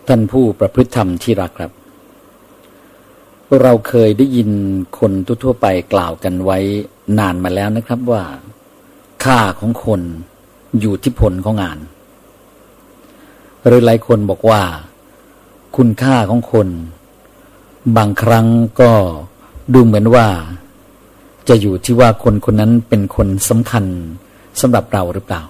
ท่านผู้ประพฤติธรรมที่รักครับเราเคยได้ยินคนทั่วไปกล่าวกันไว้นานมาแล้วนะครับว่าค่าของคนอยู่ที่ผลของงานหรือหลายคนบอกว่าคุณค่าของคนบางครั้งก็ดูเหมือนว่าจะอยู่ที่ว่าคนคนนั้นเป็นคนสำคัญสำหรับเราหรือเปล่า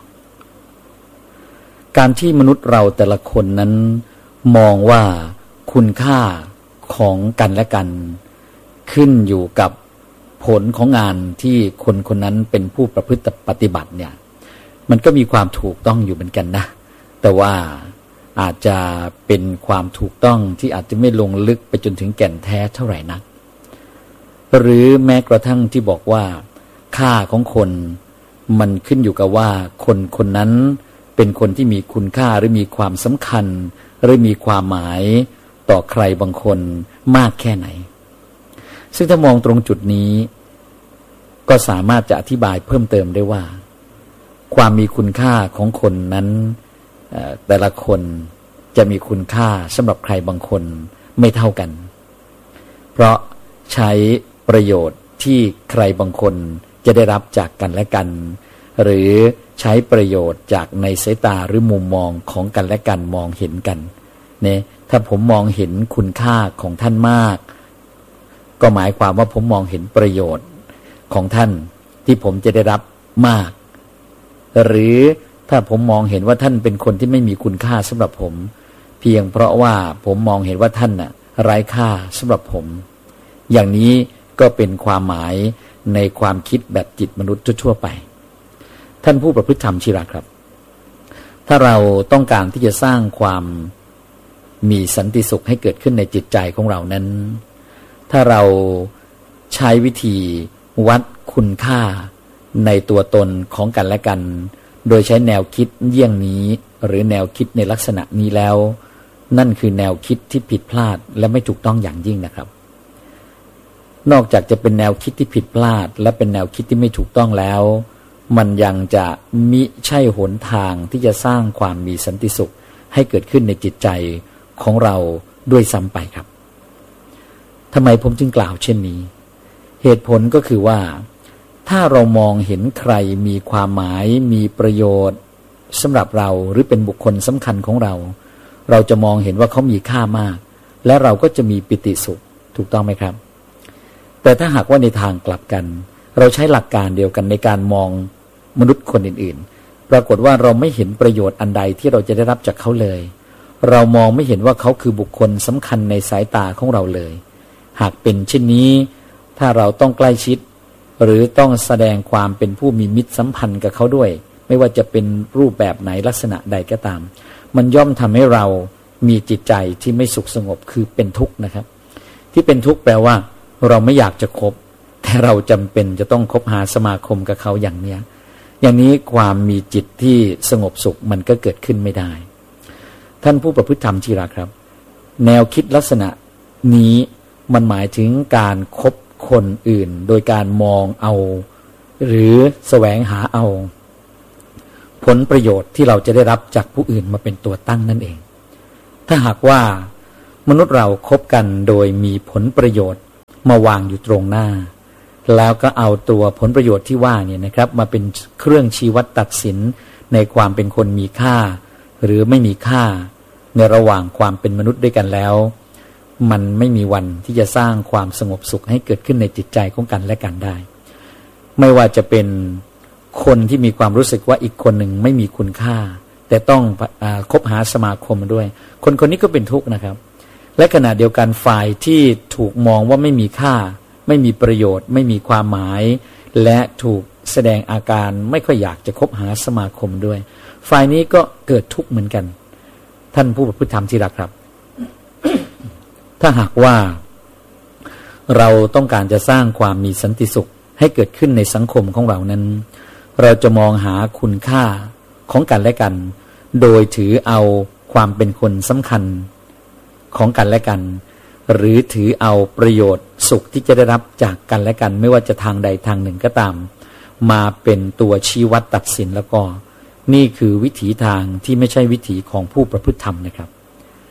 การที่มนุษย์เราแต่ละคนนั้นมองว่าคุณค่าของกันและกันขึ้นอยู่กับผลของงานที่คนคนนั้นเป็นผู้ประพฤติปฏิบัติเนี่ยมันก็มีความถูกต้องอยู่เหมือนกันนะแต่ว่าอาจจะเป็นความถูกต้องที่อาจจะไม่ลงลึกไปจนถึงแก่นแท้เท่าไหร่นักหรือแม้กระทั่งที่บอกว่าค่าของคนมันขึ้นอยู่กับว่าคนคนนั้นเป็นคนที่มีคุณค่าหรือมีความสำคัญหรือมีความหมายต่อใครบางคนมากแค่ไหนซึ่งถ้ามองตรงจุดนี้ก็สามารถจะอธิบายเพิ่มเติมได้ว่าความมีคุณค่าของคนนั้นแต่ละคนจะมีคุณค่าสำหรับใครบางคนไม่เท่ากันเพราะใช้ประโยชน์ที่ใครบางคนจะได้รับจากกันและกันหรือใช้ประโยชน์จากในสายตาหรือมุมมองของกันและกันมองเห็นกันเนี่ยถ้าผมมองเห็นคุณค่าของท่านมากก็หมายความว่าผมมองเห็นประโยชน์ของท่านที่ผมจะได้รับมากหรือถ้าผมมองเห็นว่าท่านเป็นคนที่ไม่มีคุณค่าสำหรับผมเพียงเพราะว่าผมมองเห็นว่าท่านน่ะไร้ค่าสำหรับผมอย่างนี้ก็เป็นความหมายในความคิดแบบจิตมนุษย์ทั่วไปท่านผู้ประพฤติธรรมที่รักครับถ้าเราต้องการที่จะสร้างความมีสันติสุขให้เกิดขึ้นในจิตใจของเรานั้นถ้าเราใช้วิธีวัดคุณค่าในตัวตนของกันและกันโดยใช้แนวคิดเยี่ยงนี้หรือแนวคิดในลักษณะนี้แล้วนั่นคือแนวคิดที่ผิดพลาดและไม่ถูกต้องอย่างยิ่งนะครับนอกจากจะเป็นแนวคิดที่ผิดพลาดและเป็นแนวคิดที่ไม่ถูกต้องแล้วมันยังจะมิใช่หนทางที่จะสร้างความมีสันติสุขให้เกิดขึ้นในจิตใจของเราด้วยซ้ำไปครับทำไมผมจึงกล่าวเช่นนี้เหตุผลก็คือว่าถ้าเรามองเห็นใครมีความหมายมีประโยชน์สำหรับเราหรือเป็นบุคคลสำคัญของเราเราจะมองเห็นว่าเขามีค่ามากและเราก็จะมีปิติสุขถูกต้องไหมครับแต่ถ้าหากว่าในทางกลับกันเราใช้หลักการเดียวกันในการมองมนุษย์คนอื่นๆปรากฏว่าเราไม่เห็นประโยชน์อันใดที่เราจะได้รับจากเขาเลยเรามองไม่เห็นว่าเขาคือบุคคลสำคัญในสายตาของเราเลยหากเป็นเช่นนี้ถ้าเราต้องใกล้ชิดหรือต้องแสดงความเป็นผู้มีมิตรสัมพันธ์กับเขาด้วยไม่ว่าจะเป็นรูปแบบไหนลักษณะใดก็ตามมันย่อมทำให้เรามีจิตใจที่ไม่สุขสงบคือเป็นทุกข์นะครับที่เป็นทุกข์แปลว่าเราไม่อยากจะคบแต่เราจำเป็นจะต้องคบหาสมาคมกับเขาอย่างเนี้ยอย่างนี้ความมีจิตที่สงบสุขมันก็เกิดขึ้นไม่ได้ท่านผู้ประพฤติธรรมที่รักครับแนวคิดลักษณะนี้มันหมายถึงการคบคนอื่นโดยการมองเอาหรือแสวงหาเอาผลประโยชน์ที่เราจะได้รับจากผู้อื่นมาเป็นตัวตั้งนั่นเองถ้าหากว่ามนุษย์เราคบกันโดยมีผลประโยชน์มาวางอยู่ตรงหน้าแล้วก็เอาตัวผลประโยชน์ที่ว่าเนี่ยนะครับมาเป็นเครื่องชี้วัดตัดสินในความเป็นคนมีค่าหรือไม่มีค่าในระหว่างความเป็นมนุษย์ด้วยกันแล้วมันไม่มีวันที่จะสร้างความสงบสุขให้เกิดขึ้นในจิตใจของกันและกันได้ไม่ว่าจะเป็นคนที่มีความรู้สึกว่าอีกคนหนึ่งไม่มีคุณค่าแต่ต้องคบหาสมาคมด้วยคนคนนี้ก็เป็นทุกข์นะครับและขณะเดียวกันฝ่ายที่ถูกมองว่าไม่มีค่าไม่มีประโยชน์ไม่มีความหมายและถูกแสดงอาการไม่ค่อยอยากจะคบหาสมาคมด้วยฝ่ายนี้ก็เกิดทุกข์เหมือนกันท่านผู้ประพฤติธรรมที่รักครับ ถ้าหากว่าเราต้องการจะสร้างความมีสันติสุขให้เกิดขึ้นในสังคมของเรานั้นเราจะมองหาคุณค่าของกันและกันโดยถือเอาความเป็นคนสำคัญของกันและกันหรือถือเอาประโยชน์สุขที่จะได้รับจากกันและกันไม่ว่าจะทางใดทางหนึ่งก็ตามมาเป็นตัวชี้วัดตัดสินแล้วก็นี่คือวิถีทางที่ไม่ใช่วิถีของผู้ประพฤติธรรมนะครับ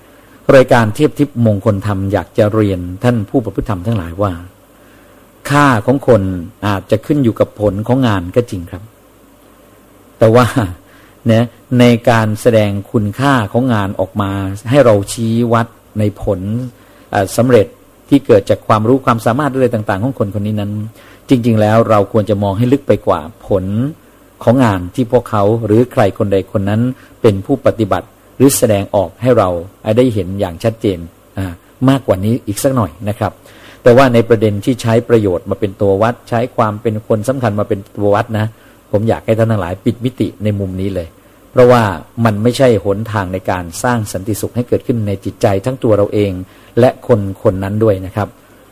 รายการเทียบทิพย์มงคลธรรมอยากจะเรียนท่านผู้ประพฤติธรรมทั้งหลายว่าค่าของคนอาจจะขึ้นอยู่กับผลของงานก็จริงครับแต่ว่าเนี่ยในการแสดงคุณค่าของงานออกมาให้เราชี้วัดในผลสำเร็จที่เกิดจากความรู้ความสามารถอะไรต่างๆของคนคนนี้นั้นจริงๆแล้วเราควรจะมองให้ลึกไปกว่าผลของงานที่พวกเขาหรือใครคนใดคนนั้นเป็นผู้ปฏิบัติหรือแสดงออกให้เราได้เห็นอย่างชัดเจนมากกว่านี้อีกสักหน่อยนะครับแต่ว่าในประเด็นที่ใช้ประโยชน์มาเป็นตัววัดใช้ความเป็นคนสำคัญมาเป็นตัววัดนะผมอยากให้ท่านทั้งหลายปิดมิติในมุมนี้เลยเพราะว่ามันไม่ใช่หนทางในการสร้างสันติสุขให้เกิดขึ้นในจิตใจทั้งตัวเราเองและคนคนนั้นด้วยนะครับ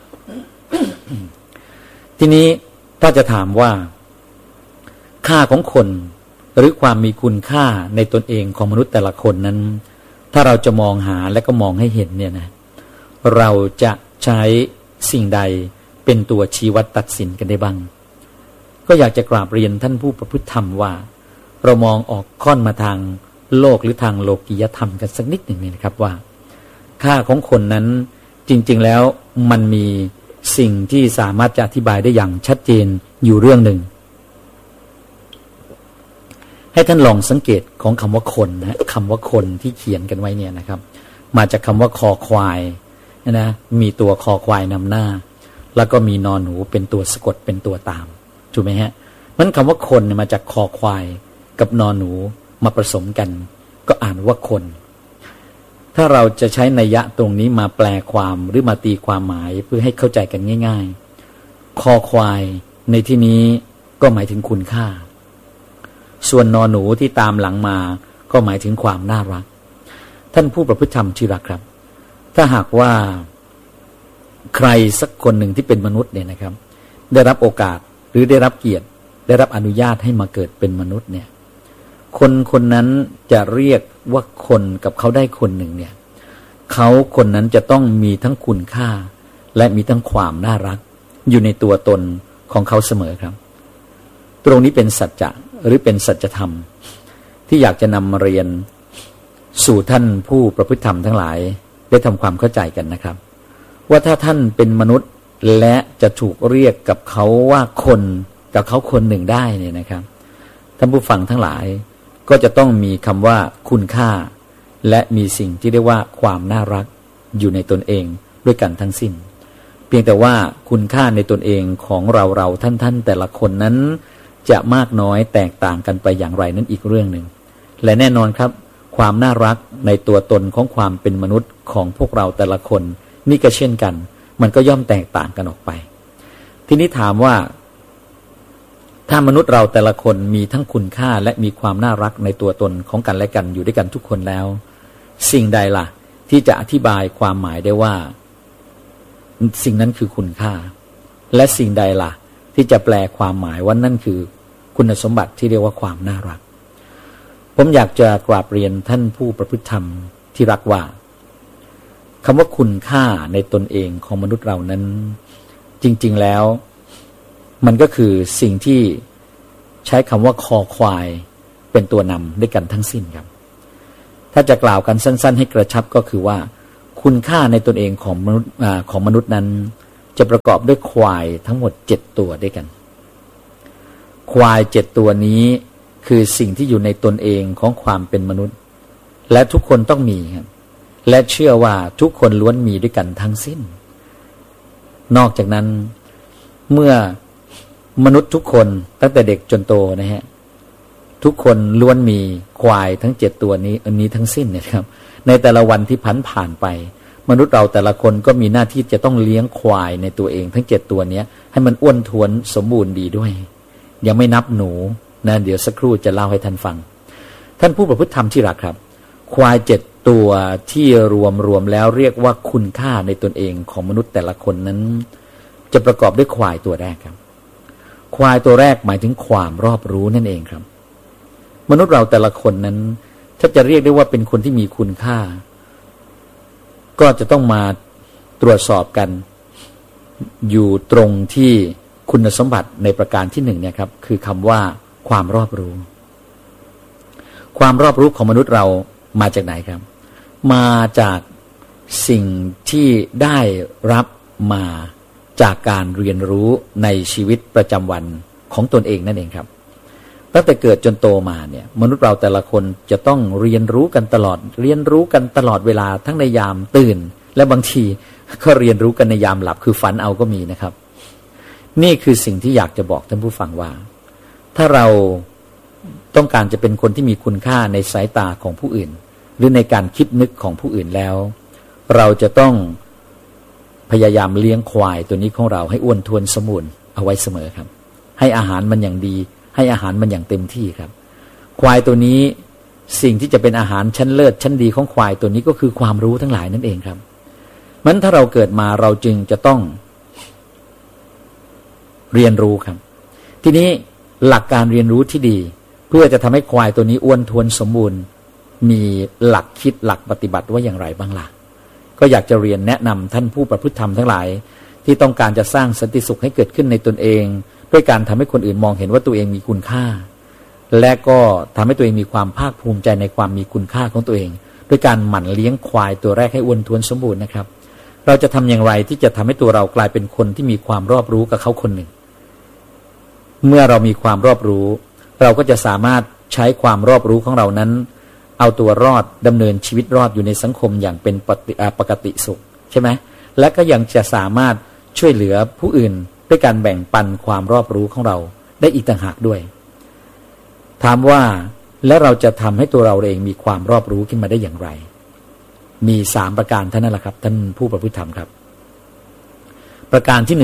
ทีนี้ถ้าจะถามว่าค่าของคนหรือความมีคุณค่าในตนเองของมนุษย์แต่ละคนนั้นถ้าเราจะมองหาและก็มองให้เห็นเนี่ยนะเราจะใช้สิ่งใดเป็นตัวชี้วัดตัดสินกันได้บ้างก็อยากจะกราบเรียนท่านผู้ประพฤติธรรมว่าเรามองออกค่อนมาทางโลกหรือทางโลกียธรรมกันสักนิดหนึ่งนะครับว่าค่าของคนนั้นจริงๆแล้วมันมีสิ่งที่สามารถจะอธิบายได้อย่างชัดเจนอยู่เรื่องหนึ่งให้ท่านลองสังเกตของคำว่าคนนะคำว่าคนที่เขียนกันไว้เนี่ยนะครับมาจากคำว่าคอควายนะมีตัวคอควายนำหน้าแล้วก็มีนอนหนูเป็นตัวสะกดเป็นตัวตามถูกไหมฮะมันคำว่าคนมาจากคอควายกับนอนหนูมาผสมกันก็อ่านว่าคนถ้าเราจะใช้นัยยะตรงนี้มาแปลความหรือมาตีความหมายเพื่อให้เข้าใจกันง่ายๆคอควายในที่นี้ก็หมายถึงคุณค่าส่วนนอนหนูที่ตามหลังมาก็หมายถึงความน่ารักท่านผู้ประพฤติธรรมที่รักครับถ้าหากว่าใครสักคนหนึ่งที่เป็นมนุษย์เนี่ยนะครับได้รับโอกาสหรือได้รับเกียรติได้รับอนุญาตให้มาเกิดเป็นมนุษย์เนี่ยคนคนนั้นจะเรียกว่าคนกับเขาได้คนหนึ่งเนี่ยเขาคนนั้นจะต้องมีทั้งคุณค่าและมีทั้งความน่ารักอยู่ในตัวตนของเขาเสมอครับตรงนี้เป็นสัจจะหรือเป็นสัจธรรมที่อยากจะนำมาเรียนสู่ท่านผู้ประพฤติธรรมทั้งหลายได้ทำความเข้าใจกันนะครับว่าถ้าท่านเป็นมนุษย์และจะถูกเรียกกับเขาว่าคนกับเขาคนหนึ่งได้เนี่ยนะครับท่านผู้ฟังทั้งหลายก็จะต้องมีคำว่าคุณค่าและมีสิ่งที่เรียกว่าความน่ารักอยู่ในตนเองด้วยกันทั้งสิ้นเพียงแต่ว่าคุณค่าในตนเองของเราท่านแต่ละคนนั้นจะมากน้อยแตกต่างกันไปอย่างไรนั้นอีกเรื่องหนึ่งและแน่นอนครับความน่ารักในตัวตนของความเป็นมนุษย์ของพวกเราแต่ละคนนี่ก็เช่นกันมันก็ย่อมแตกต่างกันออกไปทีนี้ถามว่าถ้ามนุษย์เราแต่ละคนมีทั้งคุณค่าและมีความน่ารักในตัวตนของกันและกันอยู่ด้วยกันทุกคนแล้วสิ่งใดล่ะที่จะอธิบายความหมายได้ว่าสิ่งนั้นคือคุณค่าและสิ่งใดล่ะที่จะแปลความหมายว่านั่นคือคุณสมบัติที่เรียกว่าความน่ารักผมอยากจะกราบเรียนท่านผู้ประพฤติธรรมที่รักว่าคำว่าคุณค่าในตนเองของมนุษย์เรานั้นจริงๆแล้วมันก็คือสิ่งที่ใช้คำว่าคอควายเป็นตัวนำด้วยกันทั้งสิ้นครับถ้าจะกล่าวกันสั้นๆให้กระชับก็คือว่าคุณค่าในตนเองของมนุษย์นั้นจะประกอบด้วยควายทั้งหมด7ตัวด้วยกันควาย7ตัวนี้คือสิ่งที่อยู่ในตนเองของความเป็นมนุษย์และทุกคนต้องมีครับและเชื่อว่าทุกคนล้วนมีด้วยกันทั้งสิ้นนอกจากนั้นเมื่อมนุษย์ทุกคนตั้งแต่เด็กจนโตนะฮะทุกคนล้วนมีควายทั้ง7ตัวนี้อันนี้ทั้งสิ้นเนี่ยครับในแต่ละวันที่ผ่านไปมนุษย์เราแต่ละคนก็มีหน้าที่จะต้องเลี้ยงควายในตัวเองทั้ง7ตัวนี้ให้มันอ้วนท้วนสมบูรณ์ดีด้วยยังไม่นับหนูนะเดี๋ยวสักครู่จะเล่าให้ท่านฟังท่านผู้ประพฤติธรรมที่รักครับควาย7ตัวที่รวมแล้วเรียกว่าคุณค่าในตนเองของมนุษย์แต่ละคนนั้นจะประกอบด้วยควายตัวแรกครับควายตัวแรกหมายถึงความรอบรู้นั่นเองครับมนุษย์เราแต่ละคนนั้นถ้าจะเรียกได้ว่าเป็นคนที่มีคุณค่าก็จะต้องมาตรวจสอบกันอยู่ตรงที่คุณสมบัติในประการที่1เนี่ยครับคือคำว่าความรอบรู้ความรอบรู้ของมนุษย์เรามาจากไหนครับมาจากสิ่งที่ได้รับมาจากการเรียนรู้ในชีวิตประจำวันของตนเองนั่นเองครับตั้งแต่เกิดจนโตมาเนี่ยมนุษย์เราแต่ละคนจะต้องเรียนรู้กันตลอดเวลาทั้งในยามตื่นและบางทีก็เรียนรู้กันในยามหลับคือฝันเอาก็มีนะครับนี่คือสิ่งที่อยากจะบอกท่านผู้ฟังว่าถ้าเราต้องการจะเป็นคนที่มีคุณค่าในสายตาของผู้อื่นหรือในการคิดนึกของผู้อื่นแล้วเราจะต้องพยายามเลี้ยงควายตัวนี้ของเราให้อ้วนท้วนสมบูรณ์เอาไว้เสมอครับให้อาหารมันอย่างดีให้อาหารมันอย่างเต็มที่ครับควายตัวนี้สิ่งที่จะเป็นอาหารชั้นเลิศชั้นดีของควายตัวนี้ก็คือความรู้ทั้งหลายนั่นเองครับมันถ้าเราเกิดมาเราจึงจะต้องเรียนรู้ครับทีนี้หลักการเรียนรู้ที่ดีเพื่อจะทำให้ควายตัวนี้อ้วนท้วนสมบูรณ์มีหลักคิดหลักปฏิบัติว่าอย่างไรบ้างล่ะก็อยากจะเรียนแนะนำท่านผู้ประพฤติธรรมทั้งหลายที่ต้องการจะสร้างสันติสุขให้เกิดขึ้นในตนเองด้วยการทำให้คนอื่นมองเห็นว่าตัวเองมีคุณค่าและก็ทำให้ตัวเองมีความภาคภูมิใจในความมีคุณค่าของตัวเองด้วยการหมั่นเลี้ยงควายตัวแรกให้อ้วนท้วนสมบูรณ์นะครับเราจะทำอย่างไรที่จะทำให้ตัวเรากลายเป็นคนที่มีความรอบรู้กับเขาคนหนึ่งเมื่อเรามีความรอบรู้เราก็จะสามารถใช้ความรอบรู้ของเรานั้นเอาตัวรอดดำเนินชีวิตรอดอยู่ในสังคมอย่างเป็นปกติสุขใช่ไหมและก็ยังจะสามารถช่วยเหลือผู้อื่นด้วยการแบ่งปันความรอบรู้ของเราได้อีกต่างหากด้วยถามว่าแล้วเราจะทำให้ตัวเราเองมีความรอบรู้ขึ้นมาได้อย่างไรมี3ประการเท่านั้นแหละครับท่านผู้ประพฤติธรรมครับประการที่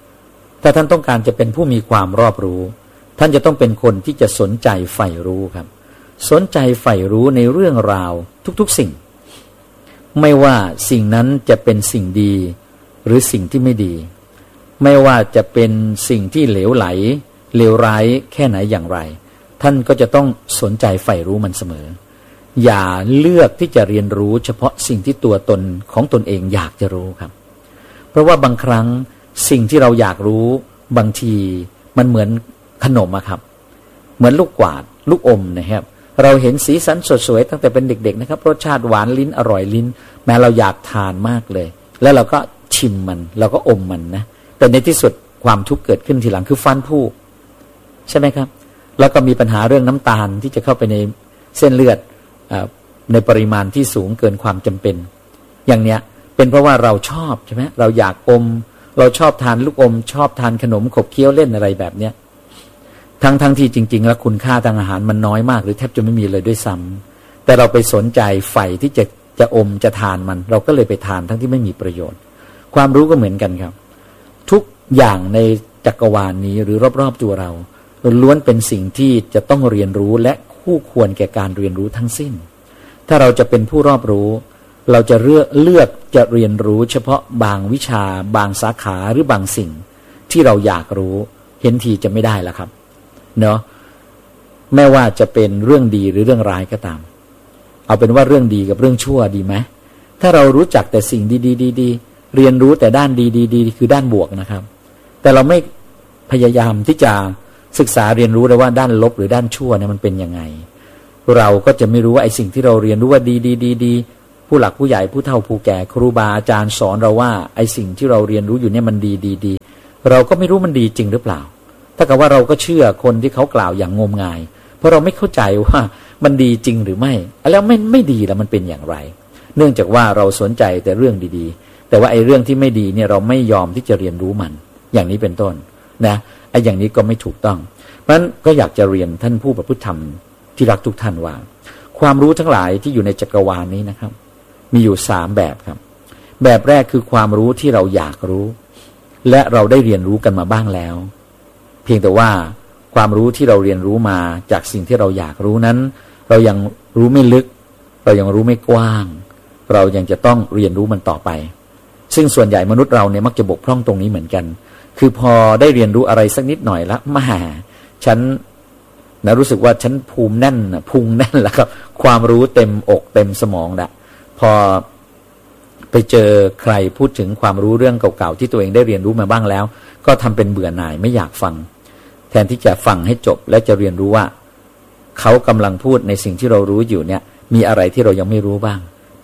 1ถ้าท่านต้องการจะเป็นผู้มีความรอบรู้ท่านจะต้องเป็นคนที่จะสนใจใฝ่รู้ครับสนใจใฝ่รู้ในเรื่องราวทุกๆสิ่งไม่ว่าสิ่งนั้นจะเป็นสิ่งดีหรือสิ่งที่ไม่ดีไม่ว่าจะเป็นสิ่งที่เหลวไหลเลวร้ายแค่ไหนอย่างไรท่านก็จะต้องสนใจใฝ่รู้มันเสมออย่าเลือกที่จะเรียนรู้เฉพาะสิ่งที่ตัวตนของตนเองอยากจะรู้ครับเพราะว่าบางครั้งสิ่งที่เราอยากรู้บางทีมันเหมือนขนมอะครับเหมือนลูกกวาดลูกอมนะครับเราเห็นสีสันสดสวยตั้งแต่เป็นเด็กๆนะครับรสชาติหวานลิ้นอร่อยลิ้นแม้เราอยากทานมากเลยแล้วเราก็ชิมมันเราก็อมมันนะแต่ในที่สุดความทุกข์เกิดขึ้นทีหลังคือฟันผุใช่ไหมครับแล้วก็มีปัญหาเรื่องน้ำตาลที่จะเข้าไปในเส้นเลือดในปริมาณที่สูงเกินความจำเป็นอย่างเนี้ยเป็นเพราะว่าเราชอบใช่ไหมเราอยากอมเราชอบทานลูกอมชอบทานขนมขบเคี้ยวเล่นอะไรแบบเนี้ยทั้งที่จริงๆแล้วคุณค่าทางอาหารมันน้อยมากหรือแทบจะไม่มีเลยด้วยซ้ำแต่เราไปสนใจใฝ่ที่จะอมจะทานมันเราก็เลยไปทานทั้งที่ไม่มีประโยชน์ความรู้ก็เหมือนกันครับทุกอย่างในจักรวาลนี้หรือรอบๆตัวเราล้วนเป็นสิ่งที่จะต้องเรียนรู้และคู่ควรแก่การเรียนรู้ทั้งสิ้นถ้าเราจะเป็นผู้รอบรู้เราจะเลือกจะเรียนรู้เฉพาะบางวิชาบางสาขาหรือบางสิ่งที่เราอยากรู้เห็นทีจะไม่ได้แล้วครับเนาะแม้ว่าจะเป็นเรื่องดีหรือเรื่องร้ายก็ตามเอาเป็นว่าเรื่องดีกับเรื่องชั่วดีไหมถ้าเรารู้จักแต่สิ่งดีๆเรียนรู้แต่ด้านดีๆคือด้านบวกนะครับแต่เราไม่พยายามที่จะศึกษาเรียนรู้เลยว่าด้านลบหรือด้านชั่วเนี่ยมันเป็นยังไงเราก็จะไม่รู้ว่าไอ้สิ่งที่เราเรียนรู้ว่าดีผู้หลักผู้ใหญ่ผู้เฒ่าผู้แก่ครูบาอาจารย์สอนเราว่าไอ้สิ่งที่เราเรียนรู้อยู่เนี่ยมันดีเราก็ไม่รู้มันดีจริงหรือเปล่าถ้ากับว่าเราก็เชื่อคนที่เขากล่าวอย่างงมงายเพราะเราไม่เข้าใจว่ามันดีจริงหรือไม่แล้วไม่ดีแล้วมันเป็นอย่างไรเนื่องจากว่าเราสนใจแต่เรื่องดีๆแต่ว่าไอ้เรื่องที่ไม่ดีเนี่ยเราไม่ยอมที่จะเรียนรู้มันอย่างนี้เป็นต้นนะไอ้อย่างนี้ก็ไม่ถูกต้องเพราะฉะนั้นก็อยากจะเรียนท่านผู้ประพฤติธรรมที่รักทุกท่านว่าความรู้ทั้งหลายที่อยู่ในจักรวาลนี้นะครับมีอยู่3แบบครับแบบแรกคือความรู้ที่เราอยากรู้และเราได้เรียนรู้กันมาบ้างแล้วเพียงแต่ว่าความรู้ที่เราเรียนรู้มาจากสิ่งที่เราอยากรู้นั้นเรายังรู้ไม่ลึกเรายังรู้ไม่กว้างเรายังจะต้องเรียนรู้มันต่อไปซึ่งส่วนใหญ่มนุษย์เราเนี่ยมักจะบกพร่องตรงนี้เหมือนกันคือพอได้เรียนรู้อะไรสักนิดหน่อยแล้วแหมฉันรู้สึกว่าฉันภูมิแน่นพุงแน่นแล้วครับความรู้เต็มอกเต็มสมองแล้วพอไปเจอใครพูดถึงความรู้เรื่องเก่าๆที่ตัวเองได้เรียนรู้มาบ้างแล้วก็ทำเป็นเบื่อหน่ายไม่อยากฟังแทนที่จะฟังให้จบและจะเรียนรู้ว่าเขากำลังพูดในสิ่งที่เรารู้อยู่เนี่ยมีอะไรที่เรายังไม่รู้บ้าง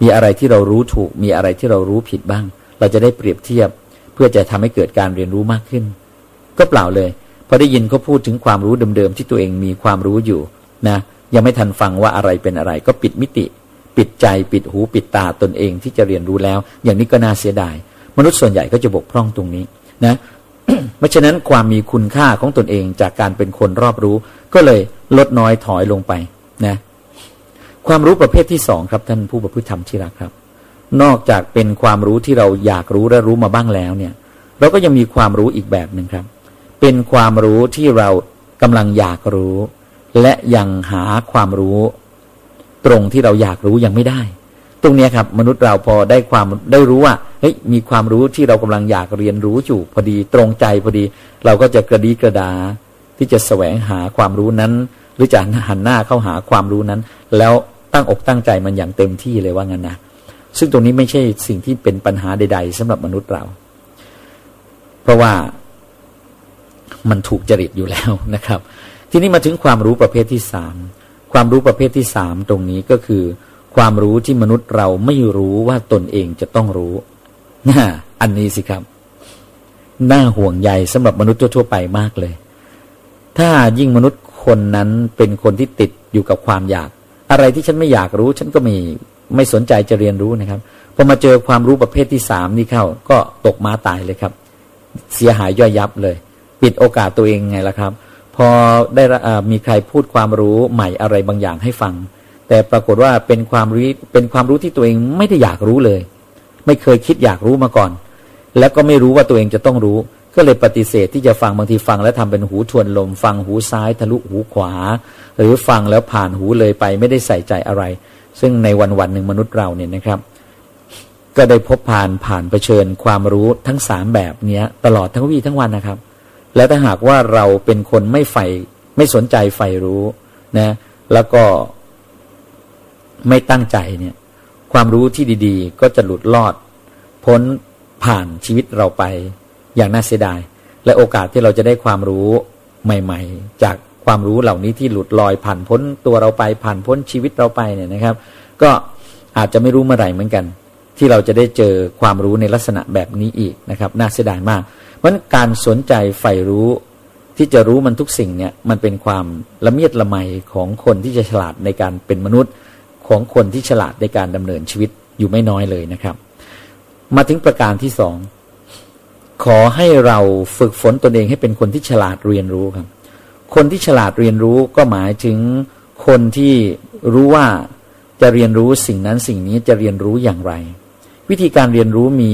มีอะไรที่เรารู้ถูกมีอะไรที่เรารู้ผิดบ้างเราจะได้เปรียบเทียบเพื่อจะทำให้เกิดการเรียนรู้มากขึ้นก็เปล่าเลยพอได้ยินเขาพูดถึงความรู้เดิมๆที่ตัวเองมีความรู้อยู่นะยังไม่ทันฟังว่าอะไรเป็นอะไรก็ปิดมิติปิดใจปิดหูปิดตาตนเองที่จะเรียนรู้แล้วอย่างนี้ก็น่าเสียดายมนุษย์ส่วนใหญ่ก็จะบกพร่องตรงนี้นะ เพราะฉะนั้นความมีคุณค่าของตนเองจากการเป็นคนรอบรู้ก็เลยลดน้อยถอยลงไปนะความรู้ประเภทที่สองครับท่านผู้ประพฤติธรรมที่รักครับนอกจากเป็นความรู้ที่เราอยากรู้และรู้มาบ้างแล้วเนี่ยเราก็ยังมีความรู้อีกแบบหนึ่งครับเป็นความรู้ที่เรากำลังอยากรู้และยังหาความรู้ตรงที่เราอยากรู้ยังไม่ได้ตรงนี้ครับมนุษย์เราพอได้รู้ว่าเฮ้ยมีความรู้ที่เรากำลังอยากเรียนรู้อยู่พอดีตรงใจพอดีเราก็จะกระดีกระดาที่จะแสวงหาความรู้นั้นหรือจะหันหน้าเข้าหาความรู้นั้นแล้วตั้งอกตั้งใจมันอย่างเต็มที่เลยว่างั้นนะซึ่งตรงนี้ไม่ใช่สิ่งที่เป็นปัญหาใดๆสำหรับมนุษย์เราเพราะว่ามันถูกจริตอยู่แล้วนะครับทีนี้มาถึงความรู้ประเภทที่สามความรู้ประเภทที่สามตรงนี้ก็คือความรู้ที่มนุษย์เราไม่รู้ว่าตนเองจะต้องรู้อันนี้สิครับน่าห่วงใยสำหรับมนุษย์ทั่วๆไปมากเลยถ้ายิ่งมนุษย์คนนั้นเป็นคนที่ติดอยู่กับความอยากอะไรที่ฉันไม่อยากรู้ฉันก็ไม่สนใจจะเรียนรู้นะครับพอมาเจอความรู้ประเภทที่สามนี่เข้าก็ตกม้าตายเลยครับเสียหายย่อยยับเลยปิดโอกาสตัวเองไงล่ะครับพอได้มีใครพูดความรู้ใหม่อะไรบางอย่างให้ฟังแต่ปรากฏว่าเป็นความรู้ที่ตัวเองไม่ได้อยากรู้เลยไม่เคยคิดอยากรู้มาก่อนแล้วก็ไม่รู้ว่าตัวเองจะต้องรู้ก็เลยปฏิเสธที่จะฟังบางทีฟังแล้วทำเป็นหูทวนลมฟังหูซ้ายทะลุหูขวาหรือฟังแล้วผ่านหูเลยไปไม่ได้ใส่ใจอะไรซึ่งในวันๆหนึ่งมนุษย์เราเนี่ยนะครับก็ได้พบผ่านเผชิญความรู้ทั้งสามแบบนี้ตลอดทั้งวี่ทั้งวันนะครับแล้วถ้าหากว่าเราเป็นคนไม่สนใจใฝ่รู้นะแล้วก็ไม่ตั้งใจเนี่ยความรู้ที่ดีๆก็จะหลุดลอดพ้นผ่านชีวิตเราไปอย่างน่าเสียดายและโอกาสที่เราจะได้ความรู้ใหม่ๆจากความรู้เหล่านี้ที่หลุดลอยผ่านพ้นตัวเราไปผ่านพ้นชีวิตเราไปเนี่ยนะครับก็อาจจะไม่รู้เมื่อไหร่เหมือนกันที่เราจะได้เจอความรู้ในลักษณะแบบนี้อีกนะครับน่าเสียดายมากเพราะฉะนั้นการสนใจใฝ่รู้ที่จะรู้มันทุกสิ่งเนี่ยมันเป็นความละเมียดละไมของคนที่จะฉลาดในการเป็นมนุษย์ของคนที่ฉลาดในการดำเนินชีวิตอยู่ไม่น้อยเลยนะครับมาถึงประการที่สองขอให้เราฝึกฝนตนเองให้เป็นคนที่ฉลาดเรียนรู้ครับคนที่ฉลาดเรียนรู้ก็หมายถึงคนที่รู้ว่าจะเรียนรู้สิ่งนั้นสิ่งนี้จะเรียนรู้อย่างไรวิธีการเรียนรู้มี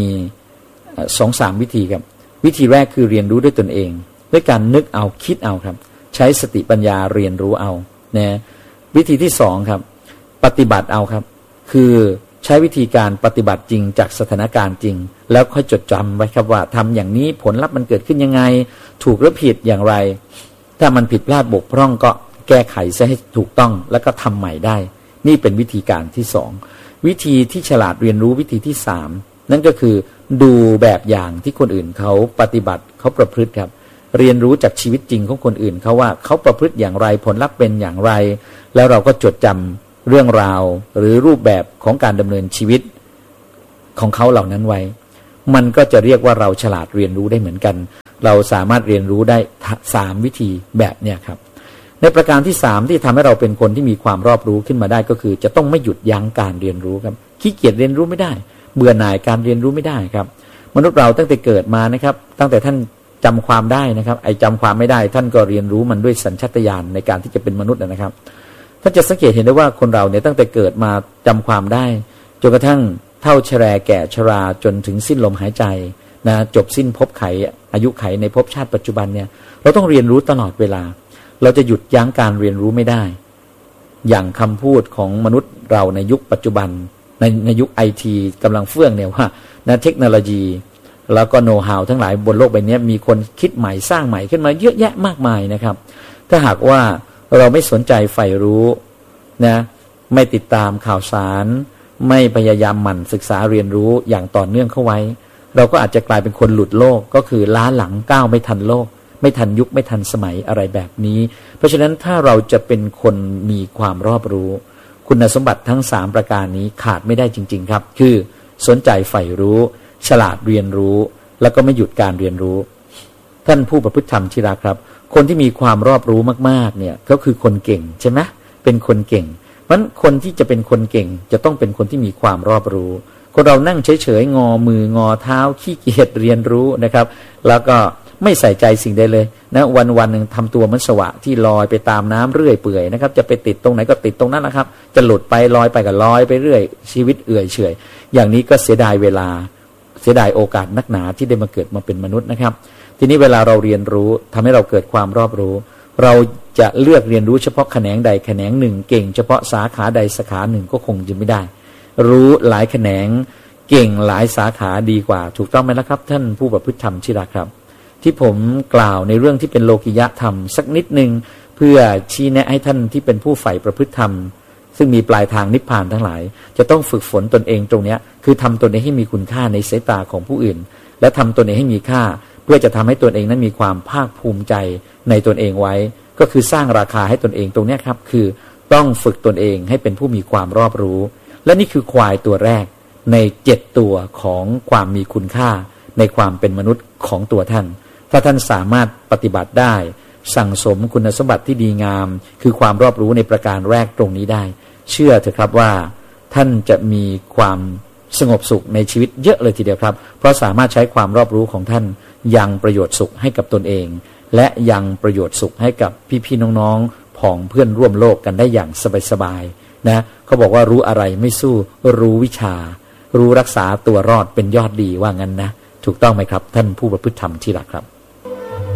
2-3 วิธีครับวิธีแรกคือเรียนรู้ด้วยตนเองด้วยการนึกเอาคิดเอาครับใช้สติปัญญาเรียนรู้เอานะวิธีที่2ครับปฏิบัติเอาครับคือใช้วิธีการปฏิบัติจริงจากสถานการณ์จริงแล้วค่อยจดจำไว้ครับว่าทำอย่างนี้ผลลัพธ์มันเกิดขึ้นยังไงถูกหรือผิดอย่างไรถ้ามันผิดพลาดบกพร่องก็แก้ไขซะให้ถูกต้องแล้วก็ทำใหม่ได้นี่เป็นวิธีการที่2วิธีที่ฉลาดเรียนรู้วิธีที่3นั่นก็คือดูแบบอย่างที่คนอื่นเขาปฏิบัติเขาประพฤติครับเรียนรู้จากชีวิตจริงของคนอื่นเขาว่าเขาประพฤติอย่างไรผลลัพธ์เป็นอย่างไรแล้วเราก็จดจำเรื่องราวหรือรูปแบบของการดำเนินชีวิตของเขาเหล่านั้นไว้มันก็จะเรียกว่าเราฉลาดเรียนรู้ได้เหมือนกันเราสามารถเรียนรู้ได้3วิธีแบบเนี้ยครับในประการที่3ที่ทำให้เราเป็นคนที่มีความรอบรู้ขึ้นมาได้ก็คือจะต้องไม่หยุดยั้งการเรียนรู้ครับขี้เกียจเรียนรู้ไม่ได้เบื่อหน่ายการเรียนรู้ไม่ได้ครับมนุษย์เราตั้งแต่เกิดมานะครับตั้งแต่ท่านจำความได้นะครับไอ้จำความไม่ได้ท่านก็เรียนรู้มันด้วยสัญชาตญาณในการที่จะเป็นมนุษย์นะครับท่านจะสังเกตเห็นได้ว่าคนเราเนี่ยตั้งแต่เกิดมาจำความได้จนกระทั่งเฒ่าชราแก่ชราจนถึงสิ้นลมหายใจนะจบสิ้นภพไขอายุไขในภพชาติปัจจุบันเนี่ยเราต้องเรียนรู้ตลอดเวลาเราจะหยุดยั้งการเรียนรู้ไม่ได้อย่างคำพูดของมนุษย์เราในยุคปัจจุบันในยุคไอทีกำลังเฟื่องเนี่ยว่านะเทคโนโลยีแล้วก็โน้ตฮาวทั้งหลายบนโลกใบนี้มีคนคิดใหม่สร้างใหม่ขึ้นมาเยอะแยะมากมายนะครับถ้าหากว่าเราไม่สนใจใฝ่รู้นะไม่ติดตามข่าวสารไม่พยายามหมั่นศึกษาเรียนรู้อย่างต่อเนื่องเข้าไว้เราก็อาจจะกลายเป็นคนหลุดโลกก็คือล้าหลังก้าวไม่ทันโลกไม่ทันยุคไม่ทันสมัยอะไรแบบนี้เพราะฉะนั้นถ้าเราจะเป็นคนมีความรอบรู้คุณสมบัติทั้ง3ประการนี้ขาดไม่ได้จริงๆครับคือสนใจใฝ่รู้ฉลาดเรียนรู้แล้วก็ไม่หยุดการเรียนรู้ท่านผู้ประพฤติธรรมที่รักครับคนที่มีความรอบรู้มากๆเนี่ยก็คือคนเก่งใช่ไหมเป็นคนเก่งเพราะฉะนั้นคนที่จะเป็นคนเก่งจะต้องเป็นคนที่มีความรอบรู้คนเรานั่งเฉยๆงอมืองอเท้าขี้เกียจเรียนรู้นะครับแล้วก็ไม่ใส่ใจสิ่งใดเลยนะวันๆนึงทำตัวเหมือนสวะที่ลอยไปตามน้ำเรื่อยเปื่อยนะครับจะไปติดตรงไหนก็ติดตรงนั้นนะครับจะหลุดไปลอยไปก็ลอยไปเรื่อยชีวิตเอื่อยเฉยอย่างนี้ก็เสียดายเวลาเสียดายโอกาสนักหนาที่ได้มาเกิดมาเป็นมนุษย์นะครับทีนี้เวลาเราเรียนรู้ทำให้เราเกิดความรอบรู้เราจะเลือกเรียนรู้เฉพาะแขนงใดแขนงหนึ่งเก่งเฉพาะสาขาใดสาขาหนึ่งก็คงจะไม่ได้รู้หลายแขนงเก่งหลายสาขาดีกว่าถูกต้องไหมล่ะครับท่านผู้ประพฤติธรรมที่รักครับที่ผมกล่าวในเรื่องที่เป็นโลกิยธรรมสักนิดนึงเพื่อชี้แนะให้ท่านที่เป็นผู้ใฝ่ประพฤติธรรมซึ่งมีปลายทางนิพพานทั้งหลายจะต้องฝึกฝนตนเองตรงนี้คือทำตนเองให้มีคุณค่าในสายตาของผู้อื่นและทำตนเองให้มีค่าเพื่อจะทำให้ตนเองนั้นมีความภาคภูมิใจในตนเองไว้ก็คือสร้างราคาให้ตนเองตรงนี้ครับคือต้องฝึกตนเองให้เป็นผู้มีความรอบรู้และนี่คือควายตัวแรกใน7ตัวของความมีคุณค่าในความเป็นมนุษย์ของตัวท่านถ้าท่านสามารถปฏิบัติได้สั่งสมคุณสมบัติที่ดีงามคือความรอบรู้ในประการแรกตรงนี้ได้เชื่อเถอะครับว่าท่านจะมีความสงบสุขในชีวิตเยอะเลยทีเดียวครับเพราะสามารถใช้ความรอบรู้ของท่านยังประโยชน์สุขให้กับตนเองและยังประโยชน์สุขให้กับพี่ๆน้องๆผองเพื่อนร่วมโลกกันได้อย่างสบายๆนะเขาบอกว่ารู้อะไรไม่สู้รู้วิชารู้รักษาตัวรอดเป็นยอดดีว่างั้นนะถูกต้องไหมครับท่านผู้ประพฤติธรรมที่รักครับ